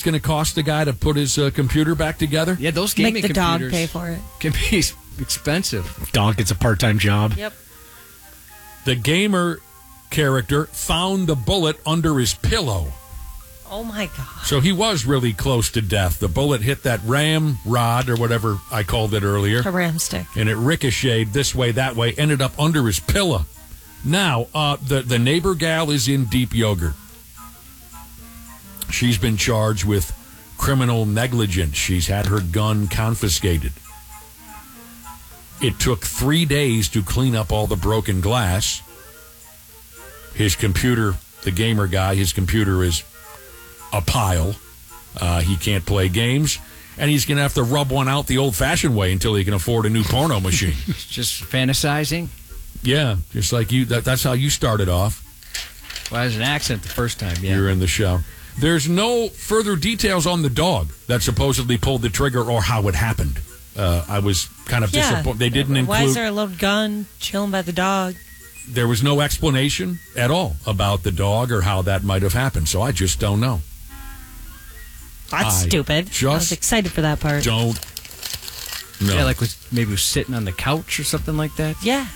going to cost the guy to put his computer back together? Yeah, those gaming Make the dog computers pay for it. can be expensive. Dog gets a part-time job. Yep. The gamer character found the bullet under his pillow. Oh, my God. So he was really close to death. The bullet hit that ram rod or whatever I called it earlier. A ram stick. And it ricocheted this way, that way, ended up under his pillow. Now, the neighbor gal is in deep yogurt. She's been charged with criminal negligence. She's had her gun confiscated. It took 3 days to clean up all the broken glass. His computer, the gamer guy, his computer is a pile. He can't play games. And he's going to have to rub one out the old-fashioned way until he can afford a new porno machine. Just fantasizing? Yeah, just like you. That's how you started off. Well, as an accent the first time, yeah. You're in the show. There's no further details on the dog that supposedly pulled the trigger or how it happened. I was kind of disappointed. They didn't include... Why is there a loaded gun chilling by the dog? There was no explanation at all about the dog or how that might have happened, so I just don't know. That's stupid. I was excited for that part. Don't know. Yeah, like maybe was sitting on the couch or something like that. Yeah.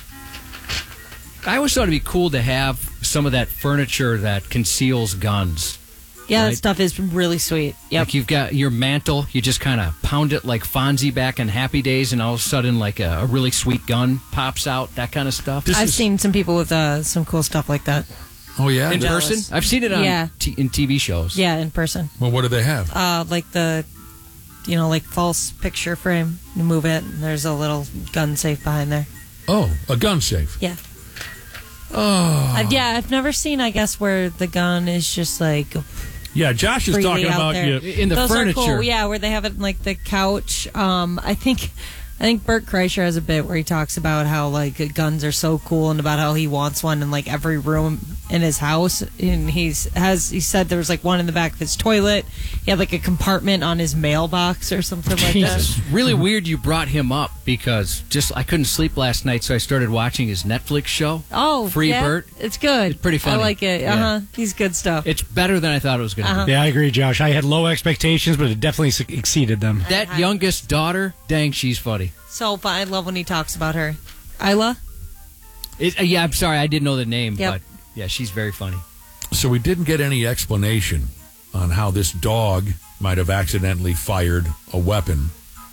I always thought it'd be cool to have some of that furniture that conceals guns. Yeah, right? that stuff is really sweet. Yep. Like you've got your mantle, you just kind of pound it like Fonzie back in Happy Days, and all of a sudden, like a really sweet gun pops out, that kind of stuff. I've seen some people with some cool stuff like that. Oh, yeah? In person? I've seen it on in TV shows. Yeah, in person. Well, what do they have? Like the, like false picture frame. You move it, and there's a little gun safe behind there. Oh, a gun safe. Yeah. Oh. I've never seen, I guess, where the gun is just like... Yeah, Josh is talking about you in the Those furniture. Are cool. Yeah, where they have it in, like, the couch. I think Bert Kreischer has a bit where he talks about how, like, guns are so cool and about how he wants one in, like, every room in his house. And he said there was, like, one in the back of his toilet. He had, like, a compartment on his mailbox or something like that. It's really weird you brought him up because I couldn't sleep last night, so I started watching his Netflix show. Oh, Free yeah? Bert. It's good. It's pretty funny. I like it. Yeah. He's good stuff. It's better than I thought it was going to be. Yeah, I agree, Josh. I had low expectations, but it definitely exceeded them. That youngest daughter, dang, she's funny. So fun. I love when he talks about her. Isla? Yeah, I'm sorry, I didn't know the name, Yep. but yeah, she's very funny. So we didn't get any explanation on how this dog might have accidentally fired a weapon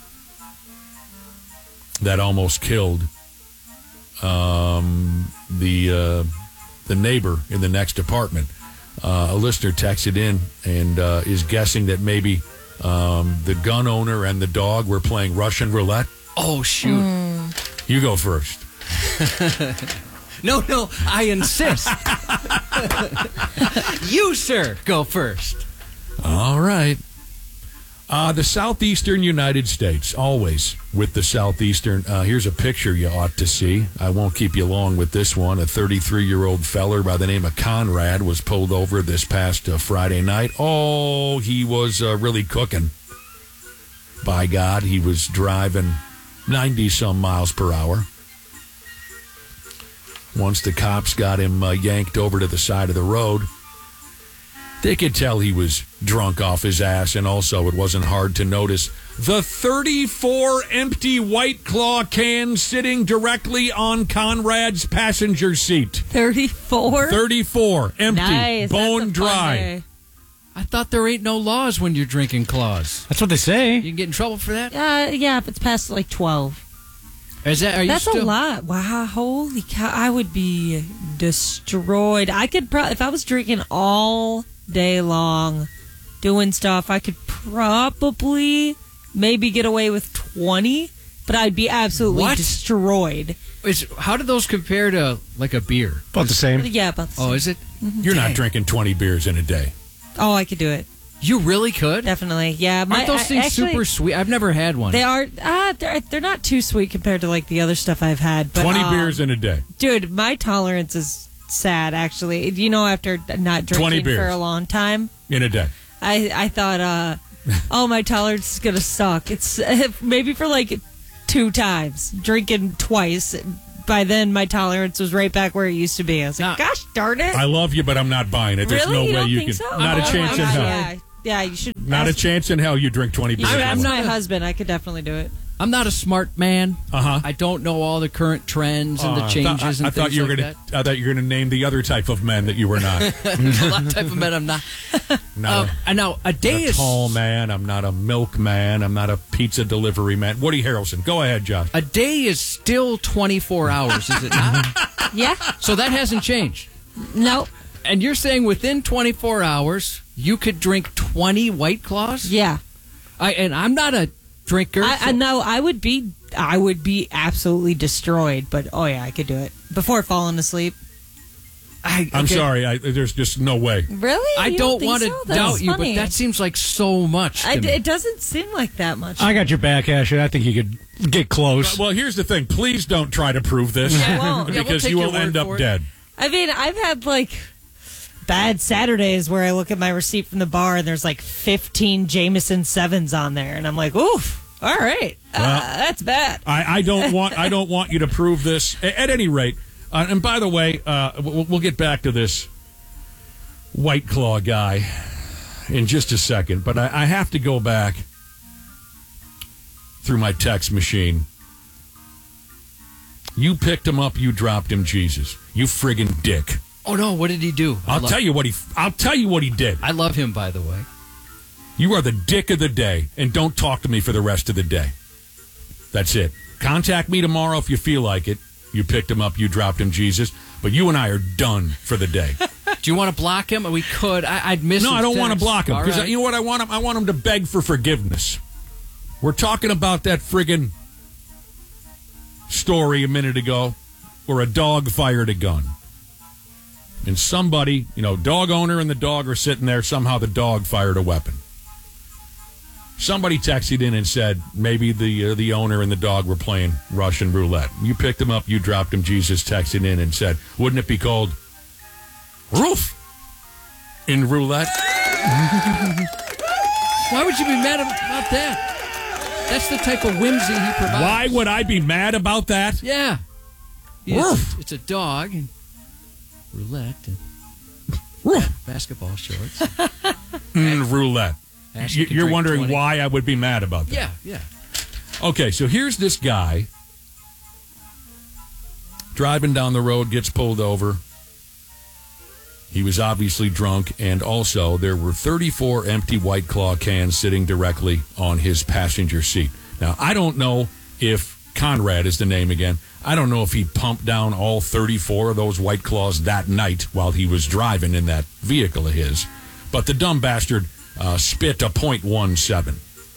that almost killed the neighbor in the next apartment. A listener texted in and is guessing that maybe the gun owner and the dog were playing Russian roulette. Oh, shoot. You go first. No, I insist. You, sir, go first. All right. The southeastern United States, always with the southeastern. Here's a picture you ought to see. I won't keep you long with this one. A 33-year-old feller by the name of Conrad was pulled over this past Friday night. Oh, he was really cooking. By God, he was driving 90-some miles per hour. Once the cops got him yanked over to the side of the road, they could tell he was drunk off his ass, and also it wasn't hard to notice the 34 empty White Claw cans sitting directly on Conrad's passenger seat. 34? 34 empty, Nice. bone That's a fun dry. day. I thought there ain't no laws when you're drinking claws. That's what they say. You can get in trouble for that? Yeah, if it's past like 12. That's a lot. Wow, holy cow. I would be destroyed. I could if I was drinking all day long doing stuff, I could probably maybe get away with 20, but I'd be absolutely destroyed. How do those compare to like a beer? About the same. Yeah, about the same. Oh, is it? You're not drinking 20 beers in a day. Oh, I could do it. You really could? Definitely. Yeah. Aren't those things super sweet? I've never had one. They are. They're not too sweet compared to like the other stuff I've had. But, 20 beers in a day. Dude, my tolerance is sad, actually. After not 20 drinking beers for a long time. In a day. I thought, my tolerance is going to suck. It's maybe for like 2 times. Drinking twice. By then, my tolerance was right back where it used to be. I was like, gosh darn it. I love you, but I'm not buying it. There's Really? no way don't you think can. So? Not a chance in hell. Yeah, you should Not a chance in hell you drink 20 beers. I'm not my husband. I could definitely do it. I'm not a smart man. I don't know all the current trends and the changes and things like that. I thought you were going to name the other type of men that you were not. A lot of type of men I'm not. I know a day is tall man. I'm not a milkman. I'm not a pizza delivery man. Woody Harrelson. Go ahead, Josh. A day is still 24 hours, is it not? Yeah. So that hasn't changed. No. And you're saying within 24 hours you could drink 20 White Claws? Yeah. And I'm not a drinker. I know I would be absolutely destroyed, but oh yeah, I could do it before falling asleep. I'm sorry, there's just no way. Really? I don't want to doubt you, but that seems like so much. It doesn't seem like that much. I got your back, Ashley. I think you could get close. Well, here's the thing. Please don't try to prove this because you will end up dead. I mean, I've had bad Saturdays where I look at my receipt from the bar and there's 15 Jameson 7s on there, and I'm like, oof. All right, that's bad. I don't want you to prove this. At any rate, and by the way, we'll get back to this White Claw guy in just a second. But I have to go back through my text machine. You picked him up. You dropped him, Jesus. You friggin' dick. Oh no! What did he do? I'll tell you what he did. I love him, by the way. You are the dick of the day, and don't talk to me for the rest of the day. That's it. Contact me tomorrow if you feel like it. You picked him up, you dropped him, Jesus. But you and I are done for the day. Do you want to block him? We could. I'd miss him. No, I don't want to block him. Because you know what I want him? I want him to beg for forgiveness. We're talking about that friggin' story a minute ago where a dog fired a gun. And somebody, dog owner and the dog are sitting there. Somehow the dog fired a weapon. Somebody texted in and said maybe the owner and the dog were playing Russian roulette. You picked him up, you dropped him. Jesus texted in and said, wouldn't it be called roof in roulette? Why would you be mad about that? That's the type of whimsy he provides. Why would I be mad about that? Yeah. It's a dog and roulette and basketball shorts. Roulette. You're wondering 20. why I would be mad about that? Yeah. Okay, so here's this guy driving down the road, gets pulled over. He was obviously drunk, and also there were 34 empty White Claw cans sitting directly on his passenger seat. Now, I don't know if Conrad is the name again. I don't know if he pumped down all 34 of those White Claws that night while he was driving in that vehicle of his. But the dumb bastard spit a .17.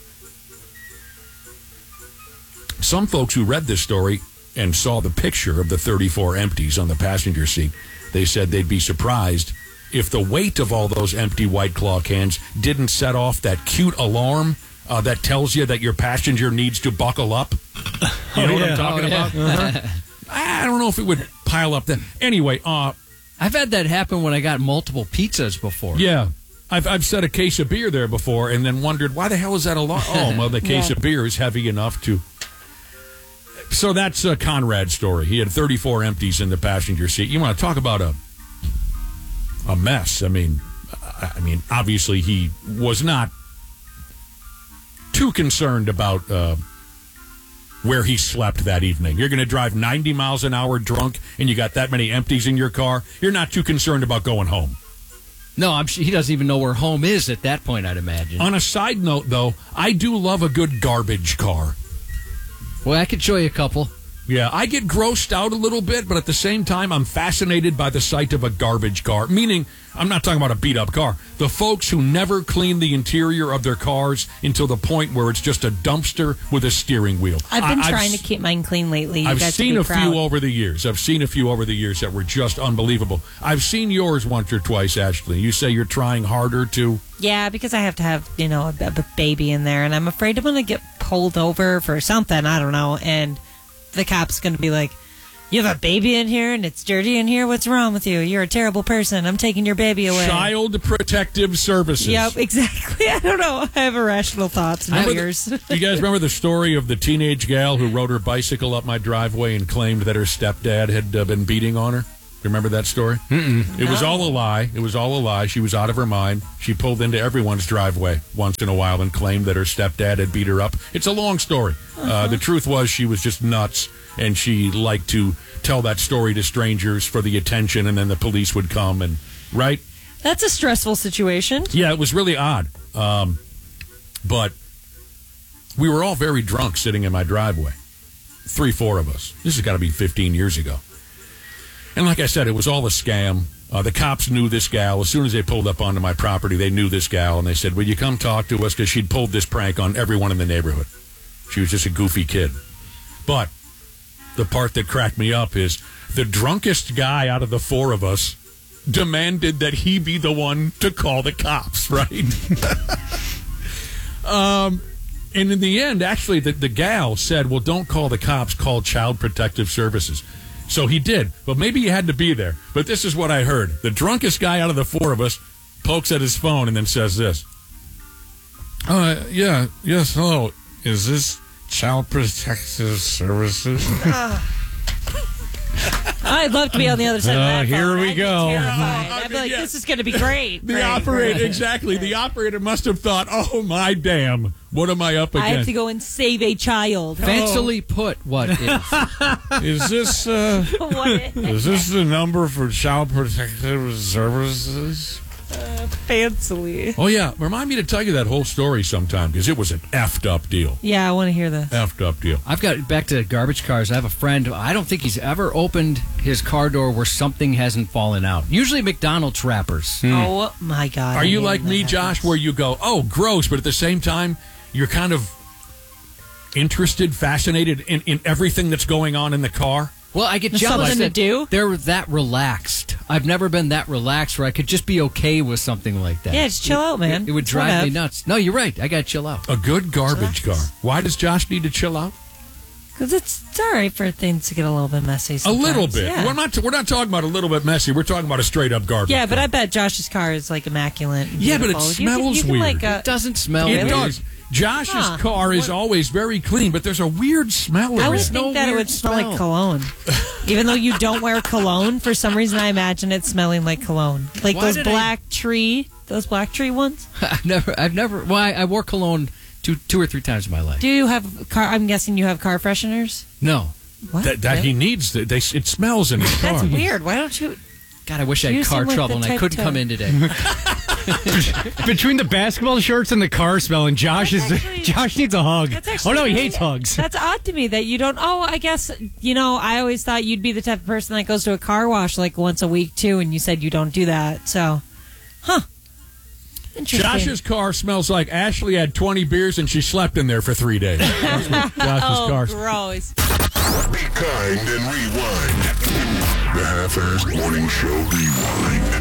Some folks who read this story and saw the picture of the 34 empties on the passenger seat, they said they'd be surprised if the weight of all those empty White Claw cans didn't set off that cute alarm that tells you that your passenger needs to buckle up. You know what I'm talking about? I don't know if it would pile up then. Anyway, I've had that happen when I got multiple pizzas before. Yeah. I've set a case of beer there before and then wondered, why the hell is that a lot? Oh, well, the case of beer is heavy enough to... So that's Conrad's story. He had 34 empties in the passenger seat. You want to talk about a mess. I mean, obviously he was not too concerned about where he slept that evening. You're going to drive 90 miles an hour drunk and you got that many empties in your car. You're not too concerned about going home. No, I'm sure he doesn't even know where home is at that point, I'd imagine. On a side note, though, I do love a good garbage car. Well, I could show you a couple. Yeah, I get grossed out a little bit, but at the same time, I'm fascinated by the sight of a garbage car. Meaning, I'm not talking about a beat-up car. The folks who never clean the interior of their cars until the point where it's just a dumpster with a steering wheel. I've been trying to keep mine clean lately. I've seen a few over the years. That were just unbelievable. I've seen yours once or twice, Ashley. You say you're trying harder to... Yeah, because I have to have, a baby in there, and I'm afraid I'm going to get pulled over for something. I don't know, and... the cop's going to be like, you have a baby in here and it's dirty in here? What's wrong with you? You're a terrible person. I'm taking your baby away. Child Protective Services. Yep, exactly. I don't know. I have irrational thoughts. Not yours. You guys remember the story of the teenage gal who rode her bicycle up my driveway and claimed that her stepdad had been beating on her? Remember that story? It was all a lie. It was all a lie. She was out of her mind. She pulled into everyone's driveway once in a while and claimed that her stepdad had beat her up. It's a long story. The truth was she was just nuts, and she liked to tell that story to strangers for the attention, and then the police would come and, right? That's a stressful situation. Yeah, it was really odd. But we were all very drunk sitting in my driveway. 3-4 of us. This has got to be 15 years ago. And like I said, it was all a scam. The cops knew this gal. As soon as they pulled up onto my property, they knew this gal, and they said, will you come talk to us? Because she'd pulled this prank on everyone in the neighborhood. She was just a goofy kid. But the part that cracked me up is the drunkest guy out of the 4 of us demanded that he be the one to call the cops, right? And in the end, actually, the gal said, well, don't call the cops, call Child Protective Services. So he did, but maybe he had to be there. But this is what I heard. The drunkest guy out of the 4 of us pokes at his phone and then says this. Yes, hello. Is this Child Protective Services? I'd love to be on the other side of that here phone. we go. I'd be like, this is going to be great. The operator, exactly. The operator must have thought, oh, my damn. What am I up against? I have to go and save a child. Fancily put, what is? Is this is this the number for Child Protective Services? Fancily. Oh, yeah. Remind me to tell you that whole story sometime, because it was an effed up deal. Yeah, I want to hear this. Effed up deal. I've got back to garbage cars. I have a friend. I don't think he's ever opened his car door where something hasn't fallen out. Usually McDonald's wrappers. Oh, my God. Are you like me, Josh, where you go, oh, gross, but at the same time, you're kind of interested, fascinated in everything that's going on in the car? Well, I get jealous something to that do? they're that relaxed. I've never been that relaxed where I could just be okay with something like that. Yeah, just chill out, man. It would drive me nuts. No, you're right. I got to chill out. A good garbage car. Why does Josh need to chill out? Because it's all right for things to get a little bit messy sometimes. A little bit. Yeah. We're not talking about a little bit messy. We're talking about a straight up garbage car. Yeah, but I bet Josh's car is like immaculate. And yeah, but it beautiful. smells weird. It doesn't smell It weird. does. Josh's car is always very clean, but there's a weird smell. I would around. think that it would smell like cologne. Even though you don't wear cologne, for some reason I imagine it smelling like cologne. Like those black tree ones? I've never. Well, I wore cologne two or three times in my life. Do you have car? I'm guessing you have car fresheners? No. What? That he needs. It smells in his car. That's weird. Why don't you? God, I wish I had car trouble and I couldn't come in today. Between the basketball shorts and the car smell, and Josh needs a hug. Oh no, he hates hugs. That's odd to me that you don't. Oh, I guess I always thought you'd be the type of person that goes to a car wash like once a week too, and you said you don't do that. So, interesting. Josh's car smells like Ashley had 20 beers and she slept in there for 3 days. That's what Josh's car. Gross. Be kind and rewind. The Half-Assed Morning Show Rewind.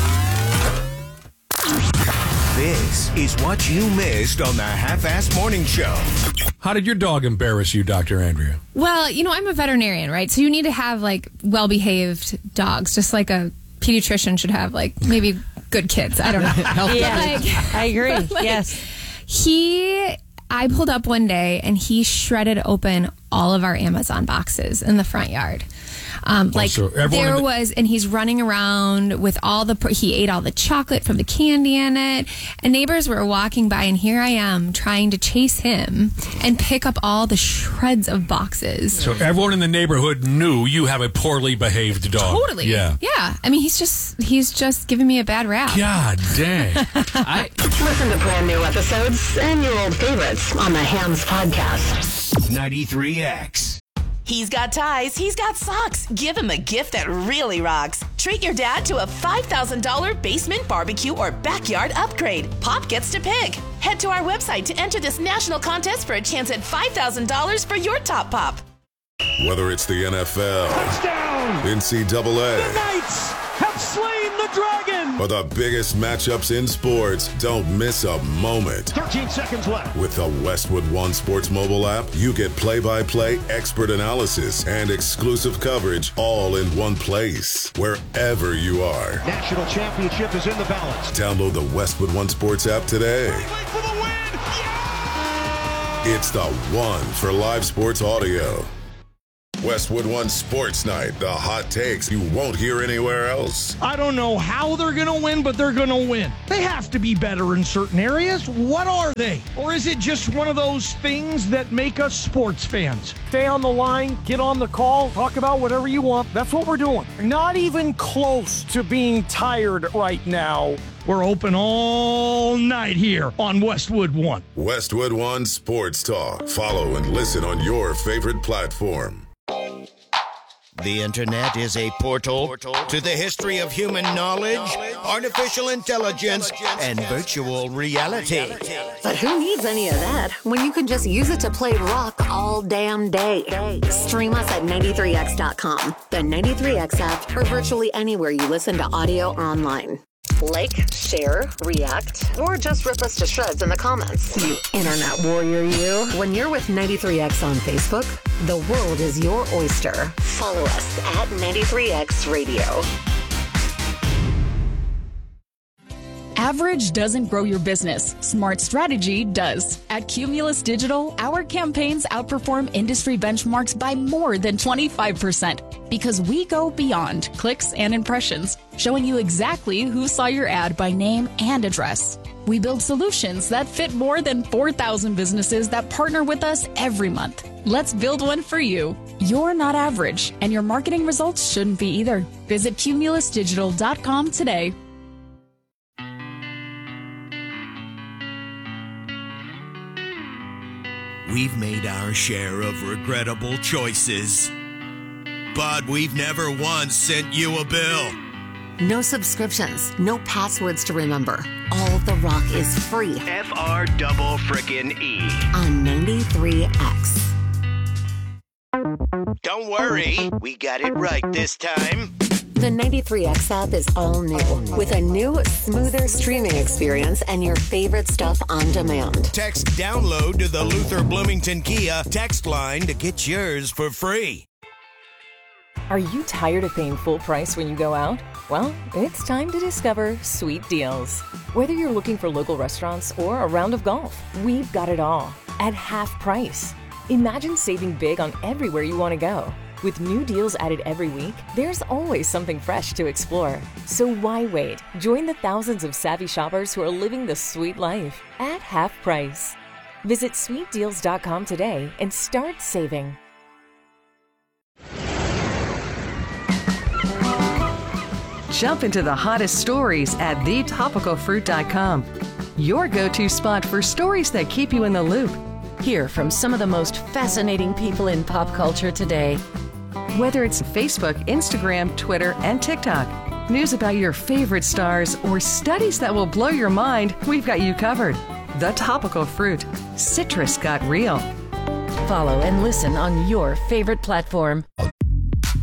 This is what you missed on the Half-Assed Morning Show. How did your dog embarrass you, Dr. Andrea? Well, I'm a veterinarian, right? So you need to have, well-behaved dogs, just like a pediatrician should have, maybe good kids. I don't know. Yeah, I agree. Yes. I pulled up one day, and he shredded open all of our Amazon boxes in the front yard. And he's running around with he ate all the chocolate from the candy in it, and neighbors were walking by, and here I am trying to chase him and pick up all the shreds of boxes. So everyone in the neighborhood knew you have a poorly behaved dog. Totally. Yeah. Yeah. I mean, he's just giving me a bad rap. God dang. Listen to brand new episodes and your old favorites on the Hams Podcast. 93X. He's got ties, he's got socks. Give him a gift that really rocks. Treat your dad to a $5,000 basement barbecue or backyard upgrade. Pop gets to pick. Head to our website to enter this national contest for a chance at $5,000 for your top pop. Whether it's the NFL, touchdown, NCAA, the Knights have slain the dragon, or the biggest matchups in sports, don't miss a moment. 13 seconds left. With the Westwood One Sports mobile app, you get play-by-play expert analysis and exclusive coverage all in one place, wherever you are. National championship is in the balance. Download the Westwood One Sports app today. For the win. Yeah! It's the one for live sports audio. Westwood One Sports Night, the hot takes you won't hear anywhere else. I don't know how they're going to win, but they're going to win. They have to be better in certain areas. What are they? Or is it just one of those things that make us sports fans? Stay on the line, get on the call, talk about whatever you want. That's what we're doing. Not even close to being tired right now. We're open all night here on Westwood One. Westwood One Sports Talk. Follow and listen on your favorite platform. The internet is a portal to the history of human knowledge, artificial intelligence, and virtual reality. But who needs any of that when you can just use it to play rock all damn day? Stream us at 93x.com, the 93x app, or virtually anywhere you listen to audio online. Like, share, react, or just rip us to shreds in the comments. You internet warrior, you. When you're with 93X on Facebook, the world is your oyster. Follow us at 93X Radio. Average doesn't grow your business. Smart strategy does. At Cumulus Digital, our campaigns outperform industry benchmarks by more than 25% because we go beyond clicks and impressions, showing you exactly who saw your ad by name and address. We build solutions that fit more than 4,000 businesses that partner with us every month. Let's build one for you. You're not average, and your marketing results shouldn't be either. Visit cumulusdigital.com today. We've made our share of regrettable choices, but we've never once sent you a bill. No subscriptions, no passwords to remember. All the rock is free. FR-double-frickin-E. On 93X. Don't worry, we got it right this time. The 93X app is all new, with a new, smoother streaming experience and your favorite stuff on demand. Text download to the Luther Bloomington Kia text line to get yours for free. Are you tired of paying full price when you go out? Well, it's time to discover Sweet Deals. Whether you're looking for local restaurants or a round of golf, we've got it all at half price. Imagine saving big on everywhere you want to go. With new deals added every week, there's always something fresh to explore. So why wait? Join the thousands of savvy shoppers who are living the sweet life at half price. Visit sweetdeals.com today and start saving. Jump into the hottest stories at thetopicalfruit.com. Your go-to spot for stories that keep you in the loop. Hear from some of the most fascinating people in pop culture today. Whether it's Facebook, Instagram, Twitter, and TikTok, news about your favorite stars, or studies that will blow your mind, we've got you covered. The Topical Fruit. Citrus got real. Follow and listen on your favorite platform.